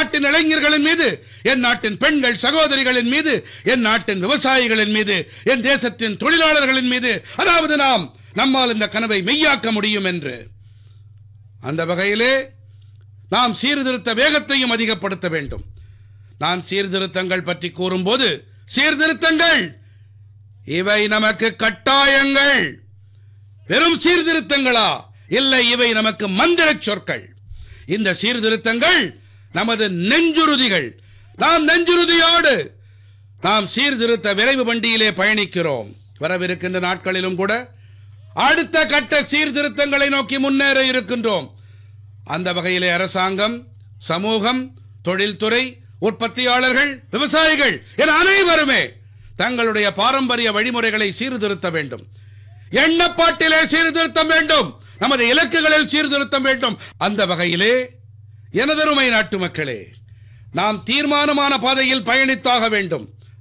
நாட்டின் இளைஞர்களின் மீது, என் நாட்டின் பெண்கள் சகோதரிகளின் மீது, என் நாட்டின் விவசாயிகளின் மீது, என் தேசத்தின் தொழிலாளர்களின் மீது, அதாவது நம்மால் இந்த கனவை மெய்யாக்க முடியும் என்று. அந்த வகையிலே நாம் சீர்திருத்த வேகத்தையும் அதிகப்படுத்த வேண்டும். நான் சீர்திருத்தங்கள் பற்றி கூறும்போது, சீர்திருத்தங்கள் இவை நமக்கு கட்டாயங்கள். வெறும் சீர்திருத்தங்களா? இல்லை, இவை நமக்கு மந்திர சொற்கள். இந்த சீர்திருத்தங்கள் நமது நெஞ்சுறுதிகள். நாம் நெஞ்சுறுதியோடு நாம் சீர்திருத்த விரைவு வண்டியிலே பயணிக்கிறோம். வரவிருக்கின்ற நாட்களிலும் கூட அடுத்த கட்ட சீர்திருத்தங்களை நோக்கி முன்னேற இருக்கின்றோம். அந்த வகையிலே அரசாங்கம், சமூகம், தொழில்துறை, உற்பத்தியாளர்கள், விவசாயிகள் என அனைவருமே தங்களுடைய பாரம்பரிய வழிமுறைகளை சீர்திருத்த வேண்டும். எண்ணப்பாட்டிலே சீர்திருத்தம் வேண்டும். நமது இலக்குகளில் சீர்திருத்தம் வேண்டும். அந்த வகையிலே எனதருமை நாட்டு மக்களே, நாம் தீர்மானமான பாதையில் பயணித்தாக வேண்டும்.